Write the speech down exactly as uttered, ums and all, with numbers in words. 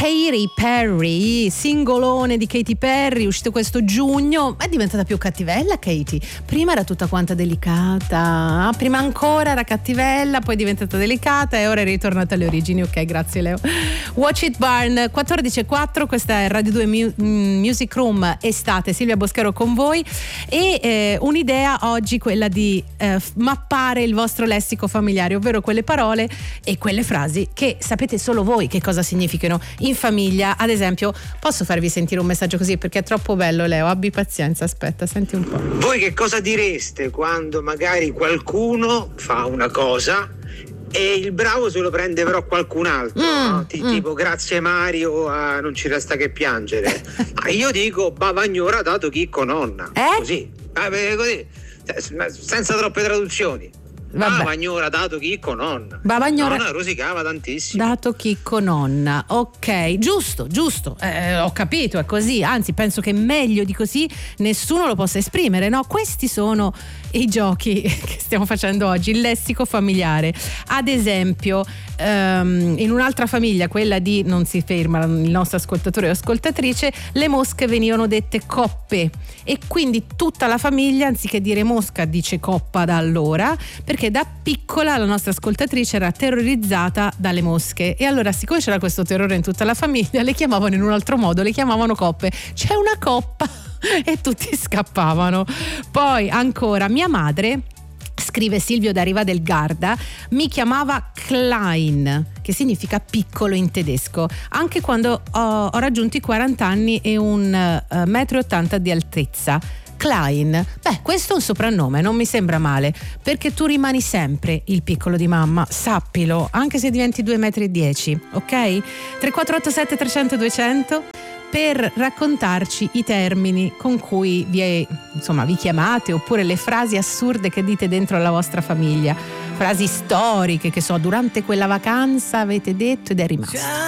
Katy Perry, singolone di Katy Perry, uscito questo giugno. È diventata più cattivella Katy. Prima era tutta quanta delicata, prima ancora era cattivella, poi è diventata delicata e ora è ritornata alle origini. Ok, grazie Leo. Watch It Burn, quattordici e quattro, questa è Radio due Mu- Music Room estate, Silvia Boschero con voi. E eh, un'idea oggi, quella di eh, mappare il vostro lessico familiare, ovvero quelle parole e quelle frasi che sapete solo voi che cosa significano in famiglia. Ad esempio, posso farvi sentire un messaggio così perché è troppo bello, Leo, abbi pazienza, aspetta, senti un po'. Voi che cosa direste quando magari qualcuno fa una cosa e il bravo se lo prende però qualcun altro, mm, no? T- mm. Tipo grazie Mario, ah, non ci resta che piangere. Ma io dico Bavagnora dato Chicco nonna, eh? così, ah, così, senza troppe traduzioni. Bavagnora dato Chicco nonna. Bavagnora nonna rosicava tantissimo. dato Chicco nonna. Ok, giusto, giusto. Eh, ho capito, è così. Anzi, penso che meglio di così nessuno lo possa esprimere, no? Questi sono i giochi che stiamo facendo oggi, il lessico familiare. Ad esempio, um, in un'altra famiglia, quella di non si ferma il nostro ascoltatore o ascoltatrice, le mosche venivano dette coppe e quindi tutta la famiglia, anziché dire mosca, dice coppa da allora, perché da piccola la nostra ascoltatrice era terrorizzata dalle mosche e allora, siccome c'era questo terrore in tutta la famiglia, le chiamavano in un altro modo, le chiamavano coppe. C'è una coppa e tutti scappavano. Poi ancora mia madre, scrive Silvio da Riva del Garda, mi chiamava Klein, che significa piccolo in tedesco, anche quando ho, ho raggiunto i quaranta anni e un uh, metro e ottanta di altezza. Klein, beh, questo è un soprannome, non mi sembra male, perché tu rimani sempre il piccolo di mamma, sappilo, anche se diventi due metri e dieci, ok? tre quattro otto sette trecento duecento per raccontarci i termini con cui vi, insomma, vi chiamate, oppure le frasi assurde che dite dentro alla vostra famiglia, frasi storiche che so, durante quella vacanza avete detto ed è rimasto.